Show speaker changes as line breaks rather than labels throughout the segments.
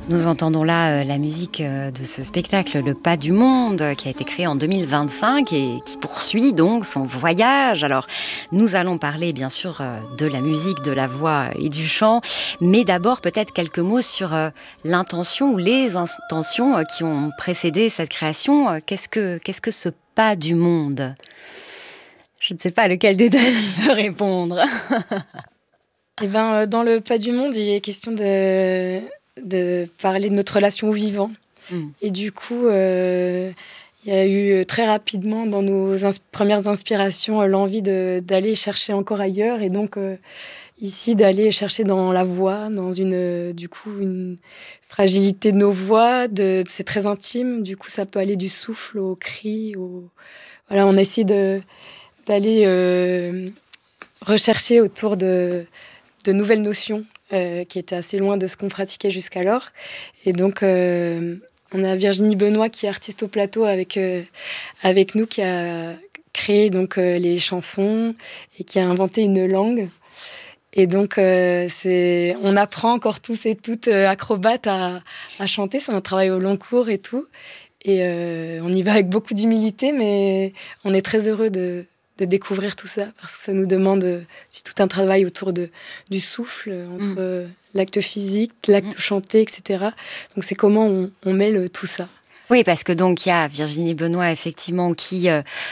Nous entendons là la musique de ce spectacle Le Pas du Monde qui a été créé en 2025 et qui poursuit donc son voyage. Alors nous allons parler bien sûr de la musique, de la voix et du chant, mais d'abord peut-être quelques mots sur l'intention ou les intentions qui ont précédé cette création. Qu'est-ce que ce Pas du Monde ? Je ne sais pas lequel des deux veut répondre.
Eh ben, dans Le Pas du Monde, il est question de parler de notre relation au vivant. Et du coup, il y a eu très rapidement dans nos premières inspirations l'envie d'aller chercher encore ailleurs. Et donc, ici, d'aller chercher dans la voix, dans une fragilité de nos voix. C'est très intime. Du coup, ça peut aller du souffle au cri. Voilà, on a essayé d'aller rechercher autour de nouvelles notions qui étaient assez loin de ce qu'on pratiquait jusqu'alors. Et donc, on a Virginie Benoît, qui est artiste au plateau avec nous, qui a créé donc, les chansons et qui a inventé une langue. Et donc, on apprend encore tous et toutes acrobates à chanter. C'est un travail au long cours et tout. Et on y va avec beaucoup d'humilité, mais on est très heureux de découvrir tout ça, parce que ça nous demande aussi tout un travail autour du souffle, entre l'acte physique, l'acte chanté, etc. Donc c'est comment on mêle tout ça.
Oui, parce que donc il y a Virginie Benoît effectivement qui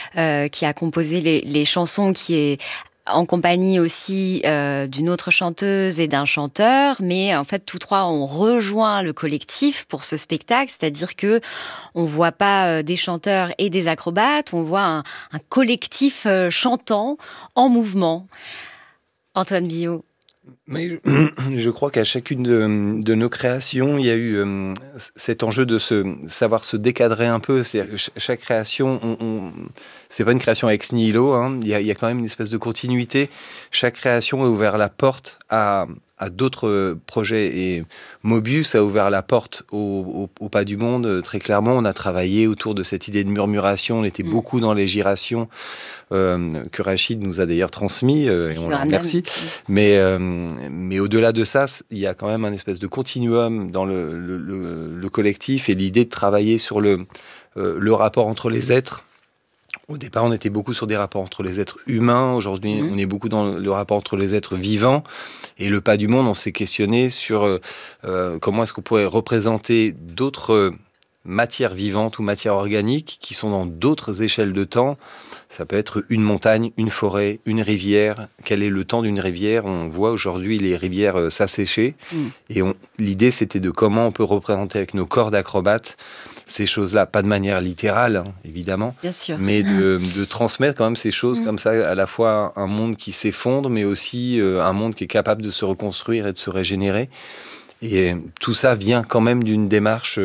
a composé les chansons, qui est en compagnie aussi d'une autre chanteuse et d'un chanteur, mais en fait tous trois ont rejoint le collectif pour ce spectacle, c'est-à-dire que on voit pas des chanteurs et des acrobates, on voit un collectif chantant en mouvement. Antoine Biot.
Mais je crois qu'à chacune de nos créations, il y a eu cet enjeu de savoir se décadrer un peu. C'est-à-dire que chaque création, c'est pas une création ex nihilo, hein. Il y a quand même une espèce de continuité. Chaque création a ouvert la porte à d'autres projets. Et Mobius a ouvert la porte au Pas du Monde. Très clairement, on a travaillé autour de cette idée de murmuration. On était beaucoup dans les gyrations que Rachid nous a d'ailleurs transmis, et on le remercie. Mais au-delà de ça, il y a quand même un espèce de continuum dans le collectif, et l'idée de travailler sur le rapport entre les êtres. Au départ, on était beaucoup sur des rapports entre les êtres humains. Aujourd'hui, on est beaucoup dans le rapport entre les êtres vivants. Et Le Pas du Monde, on s'est questionné sur comment est-ce qu'on pourrait représenter d'autres matières vivantes ou matières organiques qui sont dans d'autres échelles de temps. Ça peut être une montagne, une forêt, une rivière. Quel est le temps d'une rivière ? On voit aujourd'hui les rivières s'assécher. Et l'idée, c'était de comment on peut représenter avec nos corps d'acrobates ces choses-là, pas de manière littérale, hein, évidemment,
bien sûr,
mais de transmettre quand même ces choses comme ça, à la fois un monde qui s'effondre, mais aussi un monde qui est capable de se reconstruire et de se régénérer. Et tout ça vient quand même d'une démarche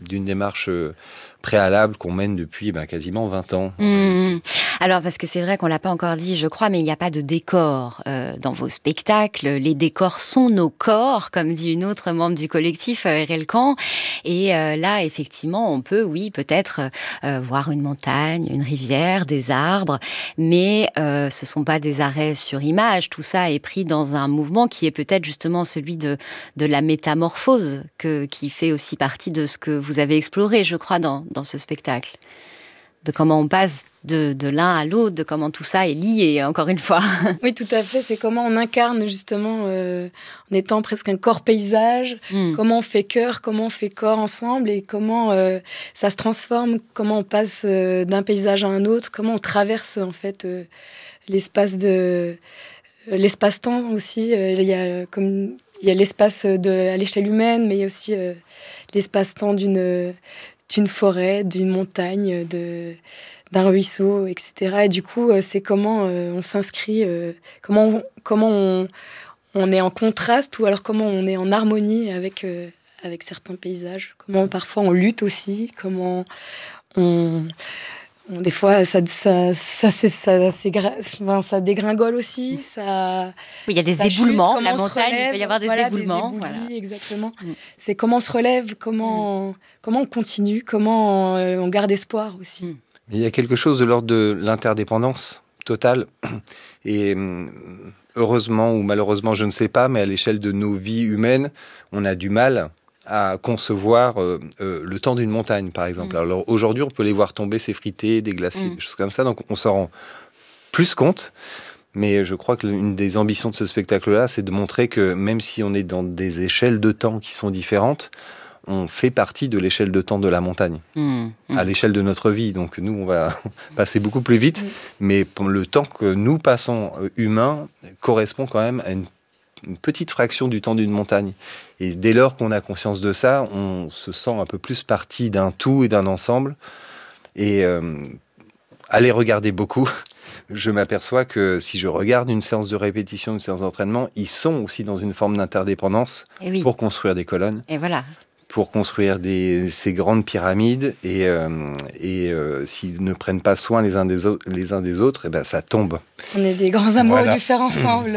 préalable qu'on mène depuis quasiment 20 ans.
Alors, parce que c'est vrai qu'on l'a pas encore dit, je crois, mais il n'y a pas de décor dans vos spectacles. Les décors sont nos corps, comme dit une autre membre du collectif, Erel Can. Et là, effectivement, on peut, oui, peut-être voir une montagne, une rivière, des arbres, mais ce sont pas des arrêts sur image. Tout ça est pris dans un mouvement qui est peut-être justement celui de la métamorphose, qui fait aussi partie de ce que vous avez exploré, je crois, dans ce spectacle. De comment on passe de l'un à l'autre, de comment tout ça est lié, encore une fois.
Oui, tout à fait. C'est comment on incarne justement, en étant presque un corps-paysage, comment on fait cœur, comment on fait corps ensemble, et comment ça se transforme, comment on passe d'un paysage à un autre, comment on traverse en fait l'espace-temps aussi. Il y a l'espace à l'échelle humaine, mais il y a aussi l'espace-temps d'une forêt, d'une montagne, d'un ruisseau, etc. Et du coup, c'est comment on s'inscrit, comment on est en contraste, ou alors comment on est en harmonie avec certains paysages. Comment parfois on lutte aussi, comment des fois ça dégringole aussi.
Il y a des éboulements, la montagne, il peut y avoir des éboulements.
Voilà. Exactement. C'est comment on se relève, comment on continue, comment on garde espoir aussi.
Il y a quelque chose de l'ordre de l'interdépendance totale. Et heureusement ou malheureusement, je ne sais pas, mais à l'échelle de nos vies humaines, on a du mal à concevoir le temps d'une montagne, par exemple. Alors aujourd'hui, on peut les voir tomber, s'effriter, des glaciers, des choses comme ça, donc on s'en rend plus compte. Mais je crois que l'une des ambitions de ce spectacle-là, c'est de montrer que même si on est dans des échelles de temps qui sont différentes, on fait partie de l'échelle de temps de la montagne, à l'échelle de notre vie. Donc nous, on va passer beaucoup plus vite, mais le temps que nous passons humain correspond quand même à une petite fraction du temps d'une montagne. Et dès lors qu'on a conscience de ça, on se sent un peu plus partie d'un tout et d'un ensemble. Et à les regarder beaucoup, je m'aperçois que si je regarde une séance de répétition, une séance d'entraînement, ils sont aussi dans une forme d'interdépendance pour construire des colonnes.
Et voilà.
Pour construire ces grandes pyramides. Et s'ils ne prennent pas soin les uns des autres, et ben ça tombe.
On est des grands amoureux du faire ensemble.